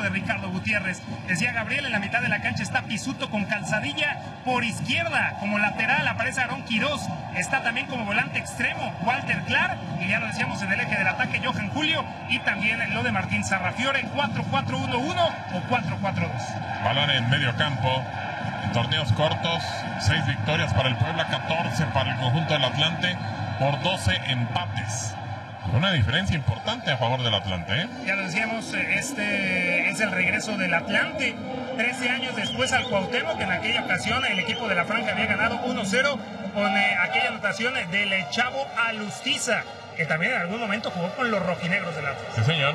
Ricardo Gutiérrez. Decía Gabriel, en la mitad de la cancha está Pisuto con Calzadilla. Por izquierda, como lateral, aparece Aarón Quirós. Está también como volante extremo Walter Clark. Y ya lo decíamos en el eje del ataque, Johan Julio. Y también lo de Martín Sarrafiore, 4-4-1-1 o 4-4-2. Balón en medio campo. En torneos cortos, 6 victorias para el Puebla, 14 para el conjunto del Atlante, por 12 empates. Una diferencia importante a favor del Atlante, ¿eh? Ya lo decíamos, este es el regreso del Atlante. 13 años después al Cuauhtémoc, que en aquella ocasión el equipo de la Franja había ganado 1-0 con aquella anotación del Chavo Alustiza, que también en algún momento jugó con los rojinegros del Atlas. Sí, señor.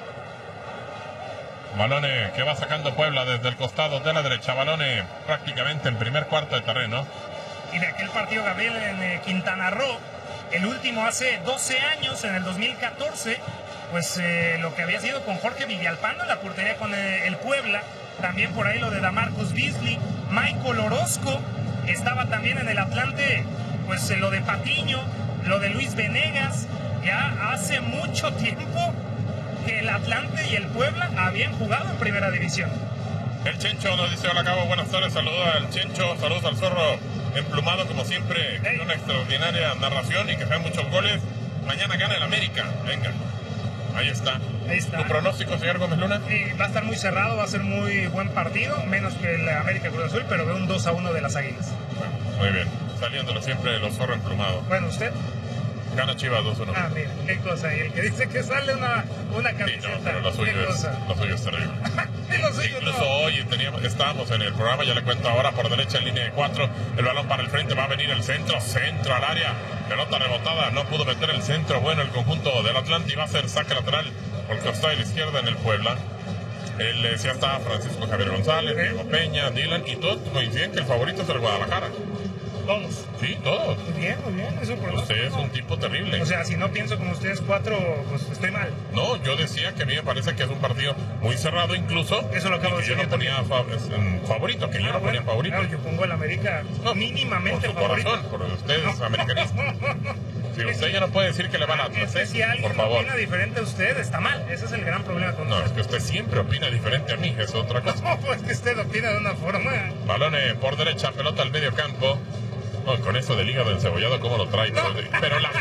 Balone que va sacando Puebla desde el costado de la derecha. Balone prácticamente en primer cuarto de terreno. Y de aquel partido, Gabriel, en Quintana Roo, el último hace 12 años, en el 2014, pues lo que había sido con Jorge Villalpando en la portería con el Puebla. También por ahí lo de Damarcus Beasley, Michael Orozco. Estaba también en el Atlante, pues lo de Patiño, lo de Luis Venegas. Ya hace mucho tiempo que el Atlante y el Puebla habían jugado en primera división. El Chencho nos dice: hola Cabo, buenas tardes, saludos al Chencho, saludos al Zorro emplumado como siempre, con una extraordinaria narración y que sean muchos goles. Mañana gana el América, venga, ahí está. Ahí está. ¿Tu pronóstico, señor Gómez Luna? Va a estar muy cerrado, va a ser muy buen partido, menos que el América Cruz Azul, pero veo un 2-1 de las Águilas. Bueno, muy bien, saliéndolo siempre los Zorro emplumado. Bueno, ¿usted? Gana Chivas 2-1. Ah, mira, qué cosa. Y el que dice que sale una camiseta. Sí, no, pero lo suyo es terrible. Incluso hoy estábamos en el programa, ya le cuento ahora, por derecha en línea de 4, el balón para el frente, va a venir el centro al área, pelota rebotada, no pudo meter el centro, bueno, el conjunto del Atlante, y va a ser saque lateral por el costado de la izquierda en el Puebla. Él decía, está Francisco Javier González, Diego Peña, Dylan, y todos coinciden que el favorito es el Guadalajara. Todos. Sí, todos. Muy bien, eso por usted es un tipo terrible. O sea, si no pienso como ustedes 4, pues estoy mal. No, yo decía que a mí me parece que es un partido muy cerrado, incluso. Eso lo acabo de decir. Yo no ponía favorito, que yo no ponía favorito. Claro, yo pongo el América mínimamente por su favorito. corazón, porque usted es americanista. Si usted ya no puede decir que le van a Atlas, si alguien por favor. opina diferente a usted, está mal. Ese es el gran problema con usted. No, es que usted siempre opina diferente a mí, es otra cosa. No, pues que usted opina de una forma. Balón por derecha, pelota al medio campo. No, con eso del hígado encebollado, ¿cómo lo trae? Pero la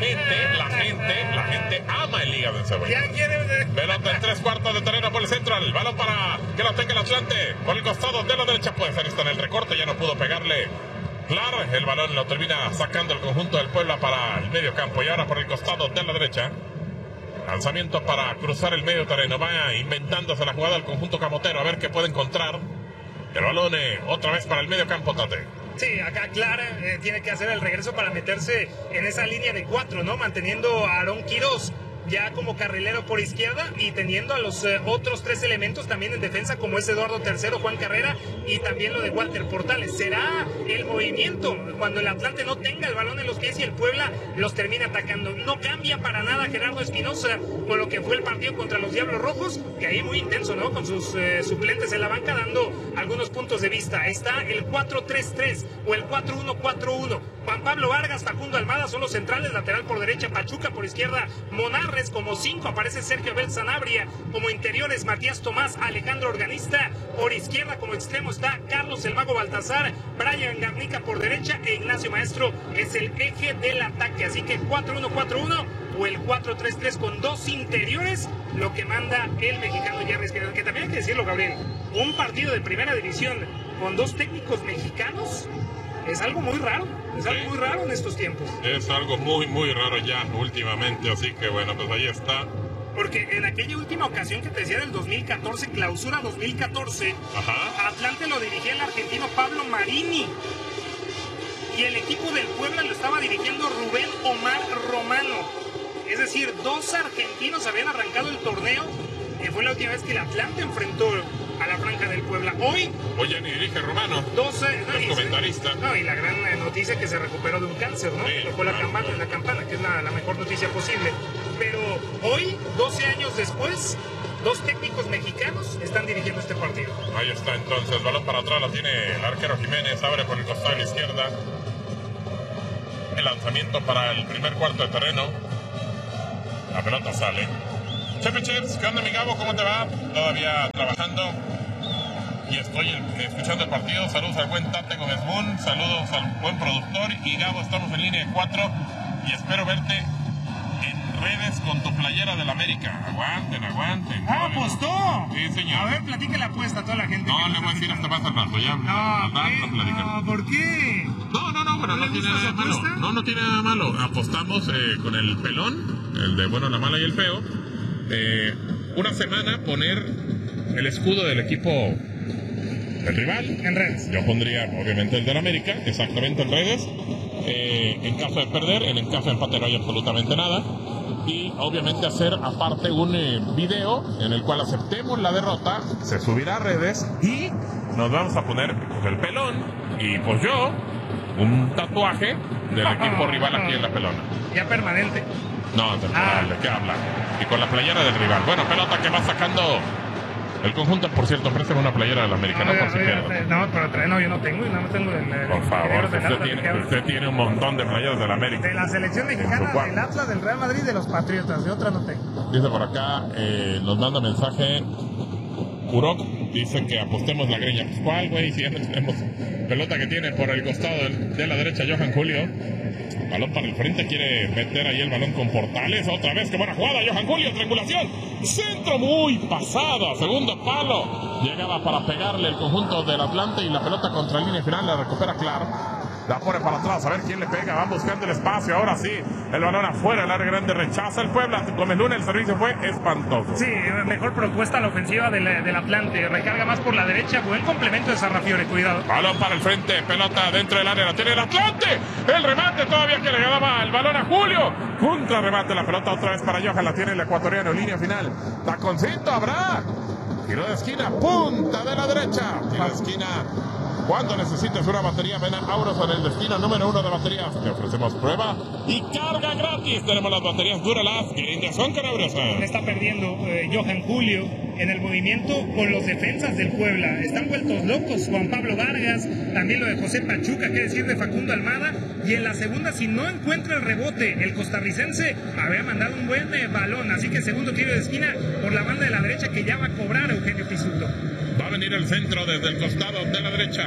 gente ama el hígado encebollado. Pelota en 3/4 de terreno por el centro. El balón para que lo tenga el Atlante. Por el costado de la derecha puede ser. Está en el recorte, ya no pudo pegarle. Claro, el balón lo termina sacando el conjunto del Puebla para el medio campo. Y ahora por el costado de la derecha. Lanzamiento para cruzar el medio terreno. Va inventándose la jugada del conjunto camotero. A ver qué puede encontrar. El balón otra vez para el medio campo, Tate. Sí, acá Clara tiene que hacer el regreso para meterse en esa línea de 4, ¿no? Manteniendo a Aarón Quirós ya como carrilero por izquierda y teniendo a los otros 3 elementos también en defensa, como es Eduardo III, Juan Carrera y también lo de Walter Portales. Será el movimiento cuando el Atlante no tenga el balón en los pies y el Puebla los termina atacando. No cambia para nada Gerardo Espinosa con lo que fue el partido contra los Diablos Rojos, que ahí muy intenso, ¿no? Con sus suplentes en la banca dando algunos puntos de vista. Está el 4-3-3 o el 4-1-4-1. Juan Pablo Vargas, Facundo Almada son los centrales, lateral por derecha Pachuca, por izquierda Monarres, como 5 aparece Sergio Abel Sanabria, como interiores Matías Tomás, Alejandro Organista, por izquierda como extremo está Carlos el Mago Baltazar, Brian Garnica por derecha e Ignacio Maestro es el eje del ataque, así que 4-1-4-1 o el 4-3-3 con 2 interiores, lo que manda el mexicano Jerry Esquinel, que también hay que decirlo, Gabriel, un partido de primera división con 2 técnicos mexicanos es algo muy raro, algo muy raro en estos tiempos. Es algo muy, muy raro ya últimamente, así que bueno, pues ahí está. Porque en aquella última ocasión que te decía del 2014, clausura 2014, ajá, Atlante lo dirigía el argentino Pablo Marini. Y el equipo del Puebla lo estaba dirigiendo Rubén Omar Romano. Es decir, 2 argentinos habían arrancado el torneo, que fue la última vez que el Atlante enfrentó a la Franja del Puebla. Hoy ya ni dirige Romano, 12 comentarista. No, y la gran noticia que se recuperó de un cáncer, ¿no? Sí, tocó la campana, que es la mejor noticia posible. Pero hoy, 12 años después, 2 técnicos mexicanos están dirigiendo este partido. Ahí está entonces, balón para atrás, la tiene el arquero Jiménez, abre por el costado de la izquierda. El lanzamiento para el primer cuarto de terreno. La pelota sale. Chepe Cheps, ¿qué onda, mi Gabo? ¿Cómo te va? Todavía trabajando y estoy escuchando el partido. Saludos al buen Tate Gómez Moon, saludos al buen productor. Y Gabo, estamos en línea 4 y espero verte en redes con tu playera del América. Aguanten. ¡Ah, apostó! Sí, señor. A ver, platique la apuesta a toda la gente. No, le voy a decir hasta más al rato, ya. No, ¿por qué? No, pero no tiene nada de malo. No tiene nada de malo. Apostamos con el pelón, el de bueno, la mala y el feo. Una semana poner el escudo del equipo del rival. En redes. Yo pondría, obviamente, el del América, exactamente en redes. En caso de perder, en caso de empate no hay absolutamente nada. Y obviamente hacer aparte un video en el cual aceptemos la derrota, se subirá a redes y nos vamos a poner pues, el pelón y pues yo un tatuaje del equipo rival aquí en la pelona. Ya permanente. No, temporal, ¿de qué habla? Y con la playera del rival. Bueno, pelota que va sacando el conjunto, por cierto, préstame una playera del América, no por si pierdo. No, pero yo no tengo, el por favor, usted tiene un montón de playeras del América. De la selección mexicana, del Atlas, del Real Madrid, de los Patriotas, de otra no tengo. Dice por acá, nos manda mensaje Kurok, dice que apostemos la greña. Pues, ¿cuál, güey? Si ya no tenemos pelota que tiene por el costado de la derecha Johan Julio. Balón para el frente, quiere meter ahí el balón con Portales. Otra vez, qué buena jugada, Johan Julio, triangulación. Centro muy pasado, segundo palo. Llegaba para pegarle el conjunto del Atlante y la pelota contra la línea final la recupera Clark. La pone para atrás, a ver quién le pega. Van buscando el espacio, ahora sí. El balón afuera, el área grande rechaza el Puebla. Gómez Luna, el servicio fue espantoso. Sí, mejor propuesta la ofensiva del Atlante. Recarga más por la derecha, buen complemento de Sarrafiore, cuidado. Balón para el frente, pelota dentro del área, la tiene el Atlante. El remate todavía que le daba el balón a Julio. Contra remate, la pelota otra vez para Johan, la tiene el ecuatoriano, línea final. Taconcito habrá. Tiro de esquina, punta de la derecha. Tiro de esquina. Cuando necesites una batería, ven a Auroson, el destino número 1 de baterías. Te ofrecemos prueba y carga gratis. Tenemos las baterías Duralas, que lindas son con Auroson. Le está perdiendo Johan Julio en el movimiento con los defensas del Puebla. Están vueltos locos Juan Pablo Vargas, también lo de José Pachuca, qué decir de Facundo Almada. Y en la segunda, si no encuentra el rebote, el costarricense había mandado un buen balón. Así que segundo tiro de esquina por la banda de la derecha que ya va a cobrar Eugenio Pisuto. Va a venir el centro desde el costado de la derecha.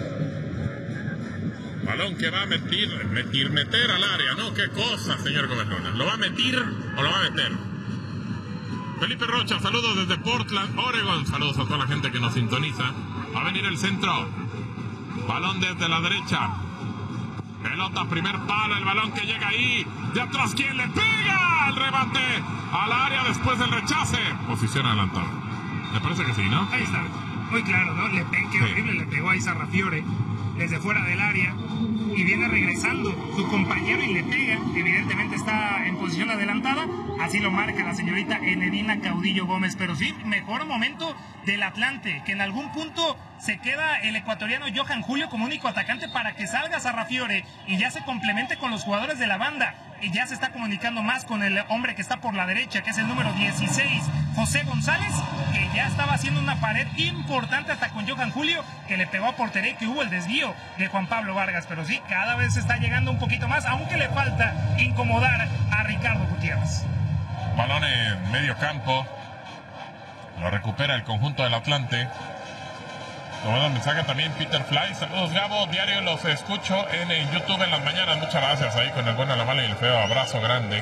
Balón que va a meter al área, ¿no? ¿Qué cosa, señor Gómez Luna? ¿Lo va a meter o lo va a meter? Felipe Rocha, saludos desde Portland, Oregon. Saludos a toda la gente que nos sintoniza. Va a venir el centro. Balón desde la derecha. Pelota, primer palo, el balón que llega ahí. De atrás, ¿quién le pega? El rebate al área después del rechace. Posición adelantada. Me parece que sí, ¿no? Ahí está. Muy claro, ¿no? Qué horrible, le pegó ahí Sarrafiore desde fuera del área y viene regresando su compañero y le pega. Evidentemente está en posición adelantada. Así lo marca la señorita Enedina Caudillo Gómez. Pero sí, mejor momento del Atlante, que en algún punto se queda el ecuatoriano Johan Julio como único atacante para que salga Sarrafiore y ya se complemente con los jugadores de la banda. Y ya se está comunicando más con el hombre que está por la derecha, que es el número 16, José González, que ya estaba haciendo una pared importante hasta con Johan Julio, que le pegó a portería y que hubo el desvío de Juan Pablo Vargas. Pero sí, cada vez está llegando un poquito más, aunque le falta incomodar a Ricardo Gutiérrez. Balón en medio campo. Lo recupera el conjunto del Atlante. Nos manda un mensaje también Peter Fly. Saludos, Gabo. Diario los escucho en YouTube en las mañanas. Muchas gracias ahí con el bueno, la mala y el feo. Abrazo grande.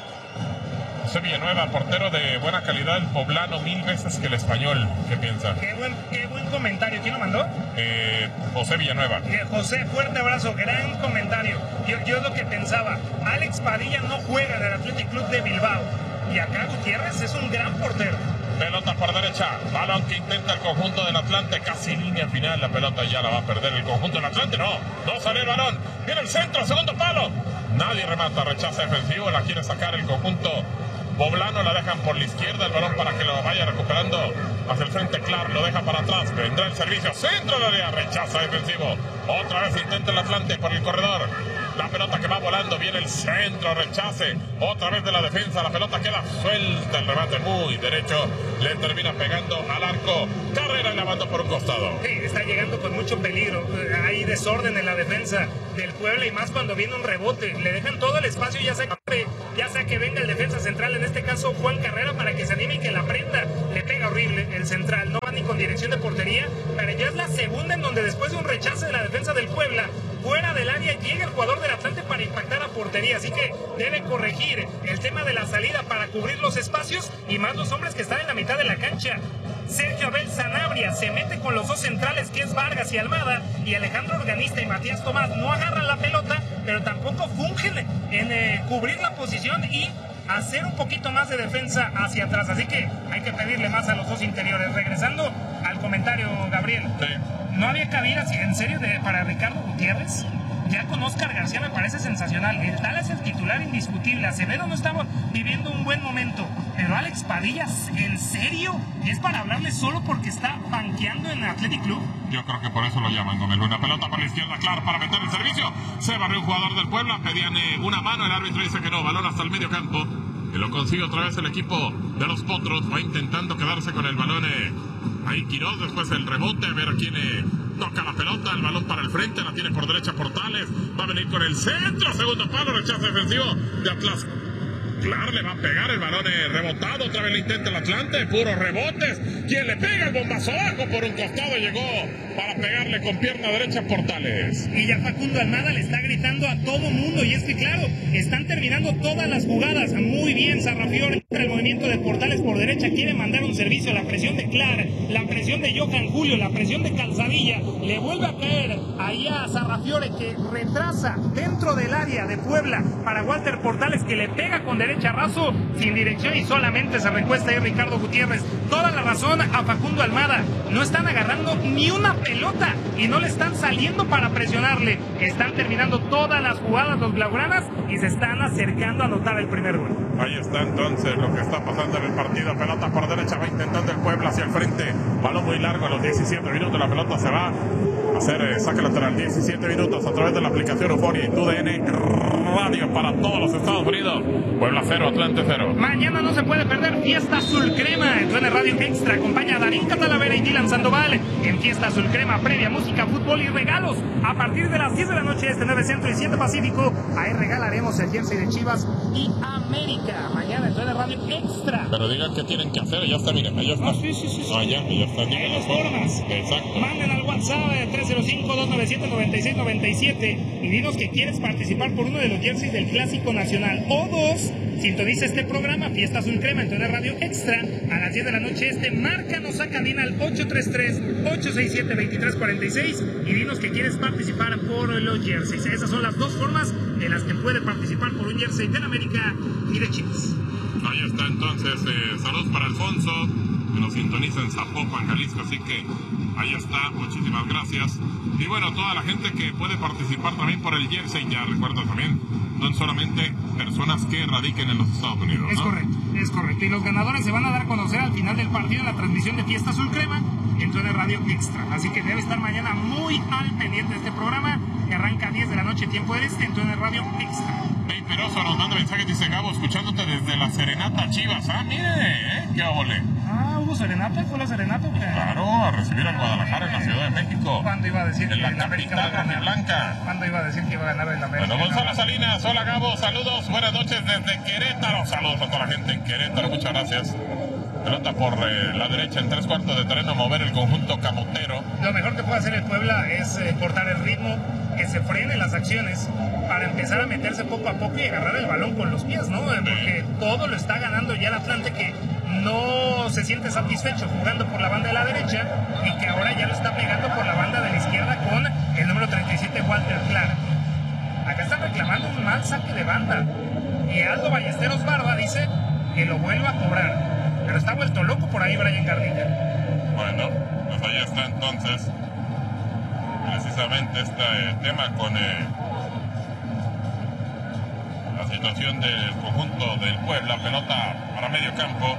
José Villanueva, portero de buena calidad, el poblano 1000 veces que el español. ¿Qué piensa? Qué buen comentario. ¿Quién lo mandó? José Villanueva. José, fuerte abrazo, gran comentario. Yo es lo que pensaba. Alex Padilla no juega en el Athletic Club de Bilbao. Y acá Gutiérrez es un gran portero. Pelota por derecha, balón que intenta el conjunto del Atlante, casi línea final, la pelota ya la va a perder el conjunto del Atlante, no sale el balón, viene el centro, segundo palo, nadie remata, rechaza defensivo, la quiere sacar el conjunto poblano, la dejan por la izquierda, el balón para que lo vaya recuperando hacia el frente, Clark lo deja para atrás, vendrá el servicio, centro de área, rechaza defensivo, otra vez intenta el Atlante por el corredor. La pelota que va volando, viene el centro, rechace, otra vez de la defensa, la pelota queda suelta, el remate muy derecho, le termina pegando al arco, carrera y la manda por un costado. Sí, está llegando con mucho peligro, hay desorden en la defensa del Puebla y más cuando viene un rebote, le dejan todo el espacio, ya sea que venga el defensa central, en este caso Juan Carrera, para que se anime y que la prenda. Le pega horrible el central, no va ni con dirección de portería, pero ya es la segunda en donde después de un rechace de la defensa del Puebla, fuera del área llega el jugador del Atlante para impactar a portería, así que debe corregir el tema de la salida para cubrir los espacios y más los hombres que están en la mitad de la cancha. Sergio Abel Sanabria se mete con los dos centrales, que es Vargas y Almada, y Alejandro Organista y Matías Tomás no agarran la pelota, pero tampoco fungen en cubrir la posición y hacer un poquito más de defensa hacia atrás, así que hay que pedirle más a los dos interiores. Regresando al comentario, Gabriel, sí. No había cabida, en serio, para Ricardo Gutiérrez. Ya con Oscar García me parece sensacional. El tal es el titular indiscutible. Acevedo no estaba viviendo un buen momento. Pero Alex Padilla, ¿en serio? ¿Es para hablarle solo porque está banqueando en Athletic Club? Yo creo que por eso lo llaman, Gómez. Una pelota para la izquierda, claro, para meter el servicio. Se barrió un jugador del Puebla. Pedían una mano. El árbitro dice que no. Balón hasta el medio campo. Que lo consigue otra vez el equipo de los Potros. Va intentando quedarse con el balón. Ahí Quiroz, después el rebote. A ver a quién toca la pelota. El balón para el frente. La tiene por derecha Portales. Va a venir con el centro. Segundo palo. Rechazo defensivo de Atlas. Claro, le va a pegar el balón rebotado. Otra vez le intenta el Atlante. Puros rebotes. Quien le pega el bombazo abajo por un costado. Llegó para pegarle con pierna derecha Portales. Y ya Facundo Almada le está gritando a todo mundo. Y es que claro, están terminando todas las jugadas. Muy bien, Sarrafiore. El movimiento de Portales por derecha. Quiere mandar un servicio. La presión de Clar. La presión de Johan Julio. La presión de Calzadilla. Le vuelve a caer ahí a Sarrafiore, que retrasa dentro del área de Puebla para Walter Portales, que le pega con derecha raso, sin dirección, y solamente se recuesta ahí Ricardo Gutiérrez. Toda la razón a Facundo Almada. No están agarrando ni una pelota y no le están saliendo para presionarle. Están terminando todas las jugadas los blaugranas y se están acercando a anotar el primer gol. Ahí está entonces lo que está pasando en el partido. Pelota por derecha, va intentando el Puebla hacia el frente. Balón muy largo a los 17 minutos. La pelota se va a hacer saque lateral. 17 minutos a través de la aplicación Euforia y TUDN Radio para todos los Estados Unidos. Puebla 0, Atlante 0. Mañana no se puede perder Fiesta Azul Crema en TUDN Radio Extra. Acompaña a Darín Catalavera y Dylan Sandoval en Fiesta Azul Crema. Previa, música, fútbol y regalos. A partir de las 10 de la noche, 9 Centro y 7 Pacífico, ahí regalaremos el jersey de Chivas y América. Mañana en TUDN Radio Extra. Pero digan qué tienen que hacer. Ya está, miren, ya está. Sí. Ya está. Ahí las formas. Exacto. Manden al WhatsApp 305-297-9697 y dinos que quieres participar por uno de los jerseys del Clásico Nacional. O dos, sintoniza este programa, Fiesta Azul Crema, en TUDN Radio Extra, a las 10 de la noche márcanos a cabina al 833-867-2346 y dinos que quieres participar por los jerseys. Esas son las dos formas en las que puede participar por un jersey de América y de Chivas. Ahí está entonces, saludos para Alfonso, que nos sintoniza en Zapopan, Jalisco, así que ahí está, muchísimas gracias. Y bueno, toda la gente que puede participar también por el jersey, ya recuerdo también, no solamente personas que radiquen en los Estados Unidos, ¿no? Es correcto. Y los ganadores se van a dar a conocer al final del partido en la transmisión de Fiesta Azul Crema en TUDN Radio Extra. Así que debe estar mañana muy al pendiente de este programa, que arranca a 10 de la noche, tiempo del este, en TUDN Radio Extra. Hey, Peroso nos manda mensajes, dice Gabo, escuchándote desde la Serenata Chivas. Ah, mire, qué óvole. ¿Hubo serenata? ¿Fue la serenata? Claro, a recibir a Guadalajara en la Ciudad de México. ¿Cuándo iba a decir que la capital rojiblanca? ¿Cuándo iba a decir que iba a ganar el América? Bueno, Gonzalo Salinas, hola Gabo, saludos, buenas noches desde Querétaro. Saludos a toda la gente en Querétaro, muchas gracias. Pelota por la derecha en 3/4 de terreno, mover el conjunto camotero. Lo mejor que puede hacer el Puebla es cortar el ritmo, que se frenen las acciones para empezar a meterse poco a poco y agarrar el balón con los pies, ¿no? Porque todo lo está ganando ya el Atlante, que no se siente satisfecho jugando por la banda de la derecha y que ahora ya lo está pegando por la banda de la izquierda con el número 37, Walter Clark. Acá están reclamando un mal saque de banda y Aldo Ballesteros Barba dice que lo vuelva a cobrar, pero está vuelto loco por ahí Brian Gardilla. Bueno, pues ahí está entonces precisamente este tema con la situación del conjunto del Puebla. Pelota para medio campo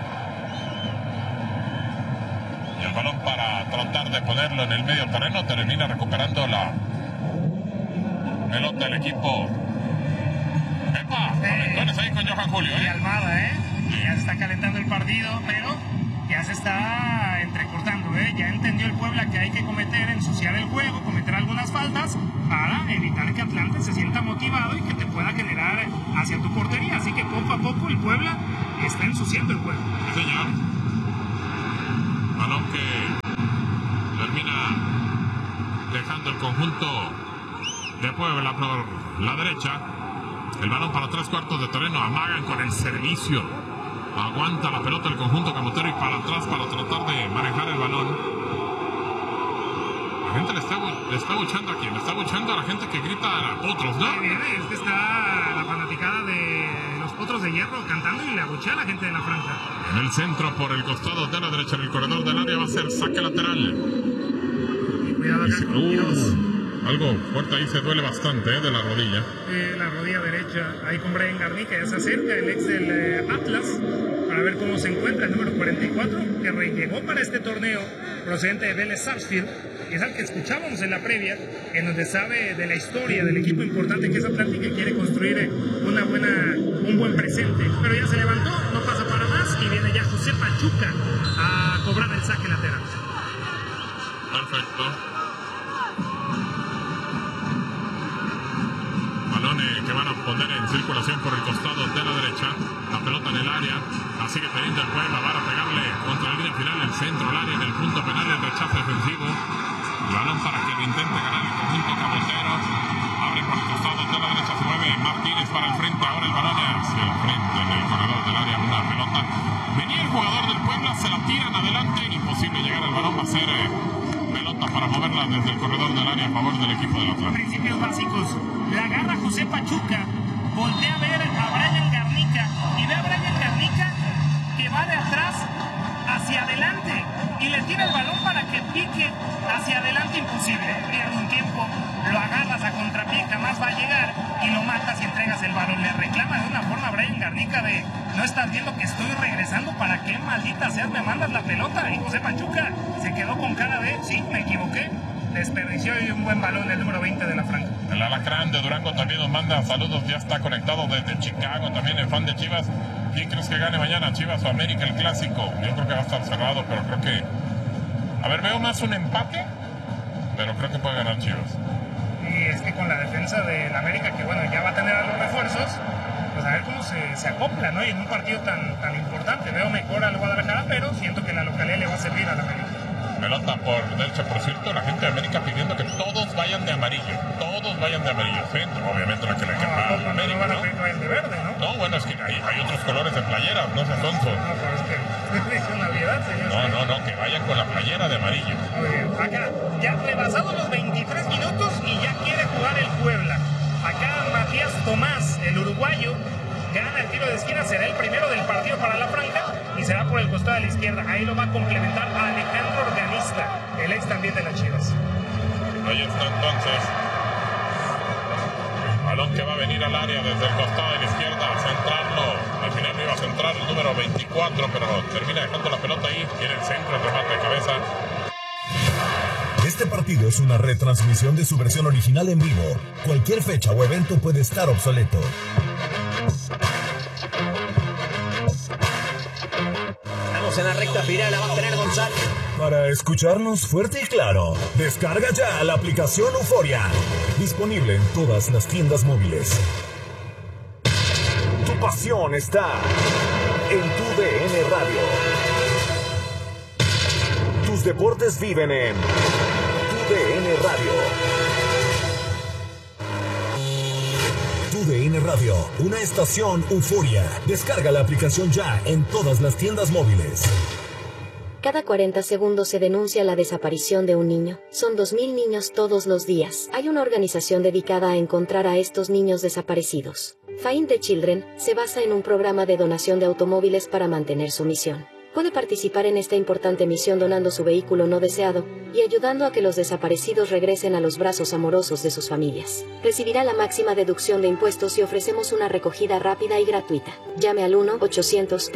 y el balón para tratar de ponerlo en el medio terreno. Termina recuperando la pelota el equipo. ¡Epa! Conectones ahí con Johan Julio, Y Almada, ya se está calentando el partido, pero ya se está entrecortando, ya entendió el Puebla que hay que ensuciar el juego, cometer algunas faltas para evitar que Atlante se sienta motivado y que te pueda generar hacia tu portería. Así que poco a poco el Puebla está ensuciando el juego. Sí, señor. Balón que termina dejando el conjunto de Puebla por la derecha. El balón para 3/4 de terreno. Amagan con el servicio. Aguanta la pelota el conjunto camotero y para atrás para tratar de manejar el balón. La gente le está buchando a quién. Le está buchando a la gente que grita a otros, ¿no? Es que está la fanaticada de los Potros de Hierro cantando y le abuchea a la gente de la franja. En el centro por el costado de la derecha, en el corredor del área va a ser saque lateral. Y cuidado acá con Quiroz. Algo fuerte ahí, se duele bastante de la rodilla. La rodilla derecha, ahí con Brian Garnica, ya se acerca el ex del Atlas, para ver cómo se encuentra el número 44, que llegó para este torneo procedente de Vélez Sarsfield, que es al que escuchábamos en la previa, en donde sabe de la historia del equipo importante que es Atlante, que quiere construir un buen presente. Pero ya se levantó, no pasa para más, y viene ya José Pachuca a cobrar el saque lateral. Perfecto. Balones que van a poner en circulación por el costado de la derecha. La pelota en el área. La sigue teniendo el Puebla. Van a pegarle contra la línea final, el centro, el área, en el punto penal, el rechazo defensivo. El balón para que lo intente ganar el conjunto camotero. Abre por el costado de la derecha. Se mueve Martínez para el frente. Ahora el balón hacia el frente en el corredor del área. Una pelota. Venía el jugador del Puebla. Se la tiran adelante. Imposible llegar al balón. Va a ser pelota para moverla desde el corredor del área a favor del equipo del Atlante. Principios básicos. La agarra José Pachuca, voltea a ver a Brian Garnica y ve a Brian Garnica que va de atrás hacia adelante y le tira el balón para que pique hacia adelante. Imposible, pierde un tiempo, lo agarras a contrapié, jamás va a llegar y lo matas y entregas el balón. Le reclama de una forma a Brian Garnica de: no estás viendo que estoy regresando, ¿para qué maldita sea me mandas la pelota? Y José Pachuca se quedó con cara de: sí, me equivoqué. Desperdició y un buen balón el número 20 de la franja. El Alacrán de Durango también nos manda saludos, ya está conectado desde Chicago, también el fan de Chivas. ¿Quién crees que gane mañana, Chivas o América, el clásico? Yo creo que va a estar cerrado, pero creo que... A ver, veo más un empate, pero creo que puede ganar Chivas. Y es que con la defensa del América, que bueno, ya va a tener a los refuerzos, pues a ver cómo se acopla, ¿no? Y en un partido tan importante, veo mejor al Guadalajara, pero siento que la localidad le va a servir a la América. Pelota por derecha, por cierto, la gente de América pidiendo que todos vayan de amarillo. Todos vayan de amarillo. Centro, obviamente la que le quepa a América, van a pedir que vayan de verde, ¿no? No, bueno, es que hay otros colores de playeras, no seas tonto. No, pero es que es Navidad, señor. No, que vayan con la playera de amarillo. Muy bien, acá ya rebasados los 23 minutos y ya quiere jugar el Puebla. Acá Matías Tomás, el uruguayo, gana el tiro de esquina, será el primero del partido para la franja y será por el costado de la izquierda. Ahí lo va a complementar a Alejandro Organista, el ex también de las Chivas. Ahí está entonces. Balón que va a venir al área desde el costado de la izquierda, a centrarlo. Al final no iba a centrar el número 24, pero termina dejando la pelota ahí. Tiene el centro, el remate de cabeza. Este partido es una retransmisión de su versión original en vivo. Cualquier fecha o evento puede estar obsoleto. Estamos en la recta final, la va a tener González. Para escucharnos fuerte y claro, descarga ya la aplicación Euforia. Disponible en todas las tiendas móviles. Tu pasión está en tu DN Radio. Tus deportes viven en tu DN Radio. Tu DN Radio, una estación Euforia. Descarga la aplicación ya en todas las tiendas móviles. Cada 40 segundos se denuncia la desaparición de un niño. Son 2.000 niños todos los días. Hay una organización dedicada a encontrar a estos niños desaparecidos. Find the Children se basa en un programa de donación de automóviles para mantener su misión. Puede participar en esta importante misión donando su vehículo no deseado y ayudando a que los desaparecidos regresen a los brazos amorosos de sus familias. Recibirá la máxima deducción de impuestos y ofrecemos una recogida rápida y gratuita. Llame al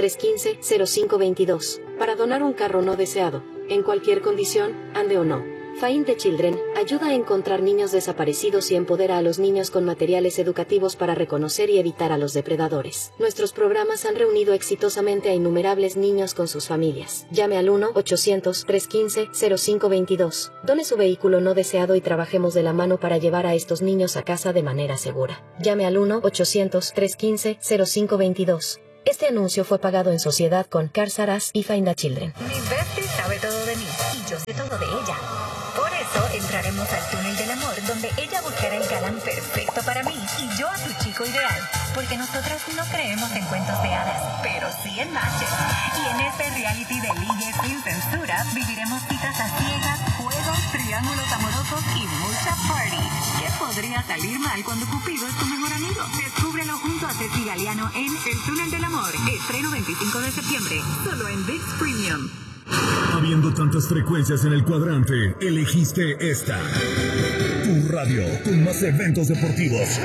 1-800-315-0522 para donar un carro no deseado, en cualquier condición, ande o no. Find the Children ayuda a encontrar niños desaparecidos y empodera a los niños con materiales educativos para reconocer y evitar a los depredadores. Nuestros programas han reunido exitosamente a innumerables niños con sus familias. Llame al 1-800-315-0522. Done su vehículo no deseado y trabajemos de la mano para llevar a estos niños a casa de manera segura. Llame al 1-800-315-0522. Este anuncio fue pagado en sociedad con Cars R Us y Find the Children. Mi bestie sabe todo de mí y yo sé todo de ella. Por eso entraremos al túnel del amor, donde ella buscará el galán perfecto para mí y yo a su chico ideal. Porque nosotras no creemos en cuentos de hadas, pero sí en matches. Y en este reality de ligue sin censura, viviremos citas a ciegas, juegos, triángulos amorosos y mucha party. ¿Qué podría salir mal cuando Cupido es tu mejor amigo? Descúbrelo junto a Ceci Galeano en El Túnel del Amor. Estreno 25 de septiembre, solo en ViX Premium. Habiendo tantas frecuencias en el cuadrante, elegiste esta. Tu radio con más eventos deportivos. ¡El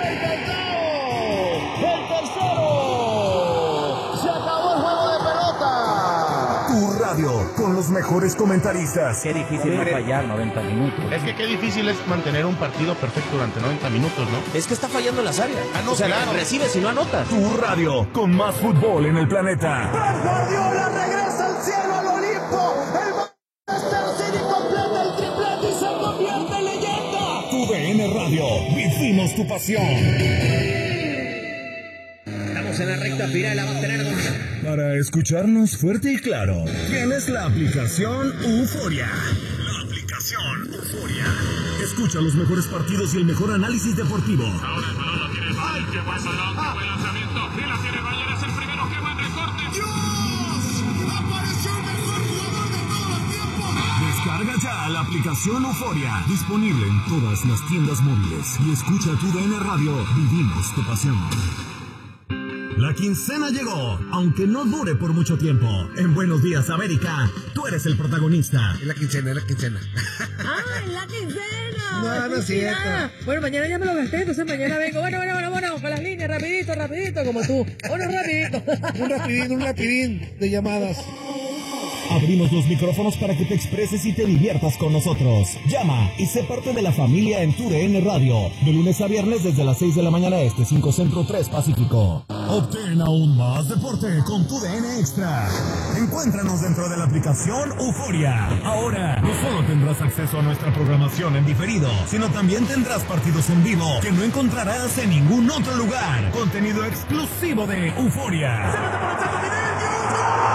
tercero! ¡Se acabó el juego de pelota! Tu radio con los mejores comentaristas. Qué difícil es fallar 90 minutos. Es que qué difícil es mantener un partido perfecto durante 90 minutos, ¿no? Es que está fallando las áreas. No, o sea, claro. recibes y no anotas. Tu radio con más fútbol en el planeta. ¡Pep Guardiola regresa al cielo, al Olimpo! ¡El Manchester City completa el triplete y se convierte en leyenda! Tu DN Radio, vivimos tu pasión. Estamos en la recta final, la va a tener Gonzalo. Para escucharnos fuerte y claro, tienes la aplicación Euforia. La aplicación Euforia. Escucha los mejores partidos y el mejor análisis deportivo. Ahora el balón lo tiene. ¡Ay, qué buen balón! ¡Qué buen lanzamiento! ¡Y la tiene Roger! ¡Es el primero! ¡Qué buen recorte! ¡Dios! ¡Apareció el mejor jugador de todos los tiempos! Descarga ya la aplicación Euforia. Disponible en todas las tiendas móviles. Y escucha tu DN Radio. Vivimos tu pasión. La quincena llegó, aunque no dure por mucho tiempo. En Buenos Días, América, tú eres el protagonista. Es la quincena, es la quincena. ¡Ah, es la quincena! No, no es cierto. Bueno, mañana ya me lo gasté, entonces mañana vengo. Bueno, con las líneas, rapidito, como tú. Bueno, rapidito. Un rapidín de llamadas. Abrimos los micrófonos para que te expreses y te diviertas con nosotros. Llama y sé parte de la familia en tu DN Radio. De lunes a viernes desde las 6 de la mañana este, 5 Centro, 3 Pacífico. Obtén aún más deporte con tu DN Extra. Encuéntranos dentro de la aplicación Euforia. Ahora, no solo tendrás acceso a nuestra programación en diferido, sino también tendrás partidos en vivo que no encontrarás en ningún otro lugar. Contenido exclusivo de Euforia.